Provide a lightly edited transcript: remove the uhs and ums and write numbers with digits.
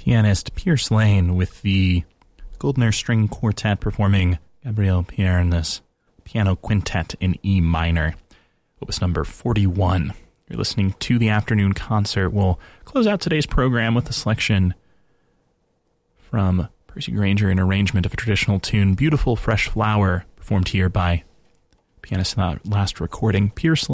pianist Pierce Lane with the Goldner String Quartet performing Gabriel Pierne's Piano Quintet in E minor. Opus number 41. You're listening to the afternoon concert. We'll close out today's program with a selection from Percy Grainger, an arrangement of a traditional tune, Beautiful Fresh Flower, performed here by pianist in that last recording, Pierce